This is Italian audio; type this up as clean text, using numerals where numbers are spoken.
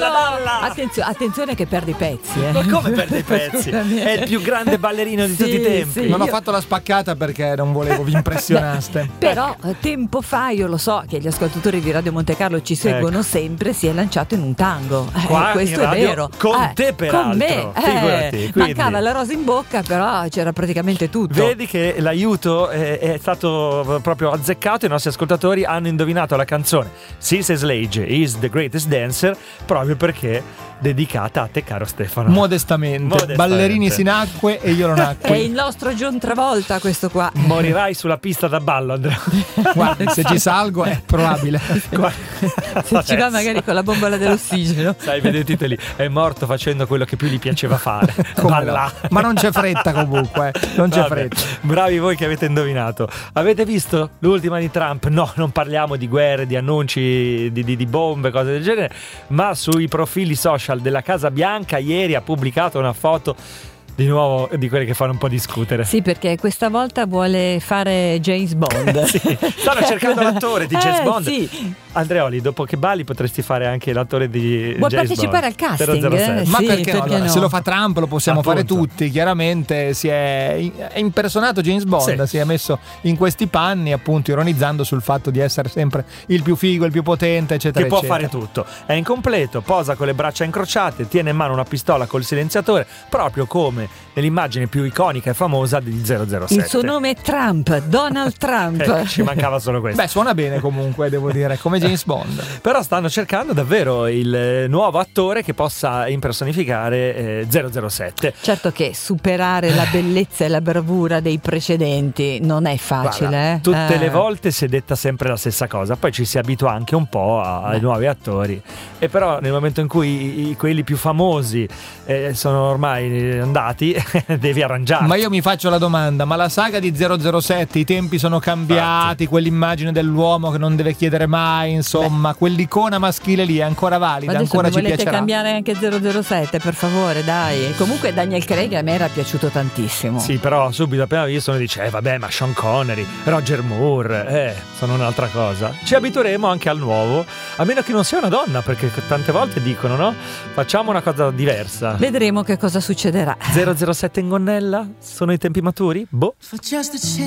dalla. Attenzione che perde i pezzi. Ma come perde i pezzi? È il più grande ballerino di tutti i tempi. Non ho fatto la spaccata perché non volevo vi impressionaste. Però tempo fa, io lo so che gli ascoltatori di Radio Monte Carlo ci seguono sempre, si è lanciato in un tango. Qua questo in è radio, vero. con te peraltro. Con me. Figurati, quindi. Mancava la rosa in bocca, però c'era praticamente tutto. Vedi che l'aiuto è stato proprio azzeccato. I nostri ascoltatori hanno indovinato la canzone Cecil Slade is the greatest dancer proprio perché dedicata a te, caro Stefano. Modestamente. Ballerini si nacque e io non nacqui. È il nostro John Travolta questo qua. Morirai sulla pista da ballo, Andrea. Guarda, se ci salgo è probabile. Se ci va magari con la bombola dell'ossigeno. Sai, vedete lì, è morto facendo quello che più gli piaceva fare. Ballare. Ma non c'è fretta comunque, non c'è fretta. Bravi voi che avete indovinato. Avete visto l'ultima di Trump? No, non parliamo di guerre, di annunci, di bombe, cose del genere, ma sui profili social della Casa Bianca ieri ha pubblicato una foto di nuovo di quelle che fanno un po' discutere. Sì, perché questa volta vuole fare James Bond. Sì, stanno cercando l'attore di James Bond. Sì. Andreoli, dopo che balli potresti fare anche l'attore di Vuoi James partecipare Bond. al casting? 007. Ma Sì, perché no? perché Allora, no? se lo fa Trump lo possiamo fare tutti. Chiaramente si è impersonato James Bond, Sì. si è messo in questi panni, appunto ironizzando sul fatto di essere sempre il più figo, il più potente, eccetera, Che può eccetera. fare tutto. È incompleto, posa con le braccia incrociate, tiene in mano una pistola col silenziatore, proprio come nell'immagine più iconica e famosa di 007. Il suo nome è Trump, Donald Trump. Ci mancava solo questo. Beh, suona bene comunque, devo dire, come James Bond. Però stanno cercando davvero il nuovo attore che possa impersonificare 007. Certo che superare la bellezza e la bravura dei precedenti non è facile. Guarda, tutte le volte si è detta sempre la stessa cosa, poi ci si abitua anche un po' ai nuovi attori. E però nel momento in cui quelli più famosi sono ormai andati, devi arrangiarti. Ma io mi faccio la domanda, ma la saga di 007, i tempi sono cambiati, quell'immagine dell'uomo che non deve chiedere mai, insomma, quell'icona maschile lì è ancora valida, Ma adesso ancora mi ci volete piacerà. cambiare anche 007, per favore, dai. Comunque Daniel Craig a me era piaciuto tantissimo. Sì, però subito appena visto uno dice vabbè, ma Sean Connery, Roger Moore, sono un'altra cosa. Ci abitueremo anche al nuovo, a meno che non sia una donna, perché tante volte dicono, no? Facciamo una cosa diversa. Vedremo che cosa succederà. 007 in gonnella? Sono i tempi maturi? Boh.